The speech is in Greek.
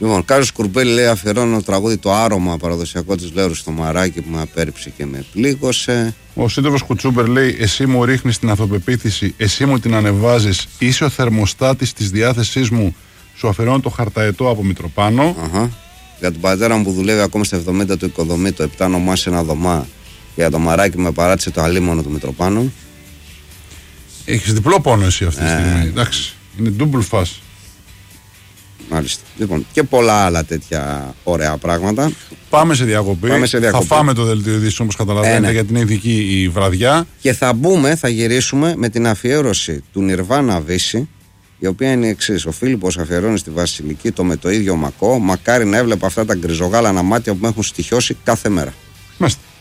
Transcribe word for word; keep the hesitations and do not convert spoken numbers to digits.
Λοιπόν, Κάριος Κουρμπέλη λέει: αφιερώνω τραγούδι το άρωμα παραδοσιακό της Λέρου στο μαράκι που με απέρριψε και με πλήγωσε. Ο σύντροφος Κουτσούμπερ λέει: εσύ μου ρίχνεις την αυτοπεποίθηση, εσύ μου την ανεβάζεις, είσαι ο θερμοστάτης της διάθεσής μου, σου αφιερώνω το χαρταετό από Μητροπάνο. Αχα. Για τον πατέρα μου που δουλεύει ακόμα στα εβδομήντα του οικοδομή, το επτά νομά σε ένα δωμά. Για το μαράκι με παράτησε το αλίμονο του Μητροπάνου. Έχεις διπλό πόνο εσύ αυτή τη Ε. στιγμή. Εντάξει, είναι double fast. Μάλιστα. Λοιπόν, και πολλά άλλα τέτοια ωραία πράγματα. Πάμε σε διακοπή. Πάμε σε διακοπή. Θα φάμε το δελτίο ειδήσεων όπως καταλαβαίνετε, Ε, ναι. γιατί είναι ειδική η βραδιά. Και θα μπούμε, θα γυρίσουμε με την αφιέρωση του Νιρβάνα Βύση, η οποία είναι η εξής. Ο Φίλιππος αφιερώνει στη Βασιλική το με το ίδιο μακό. Μακάρι να έβλεπα αυτά τα γκριζογάλανα μάτια που με έχουν στοιχιώσει κάθε μέρα. Μάλιστα.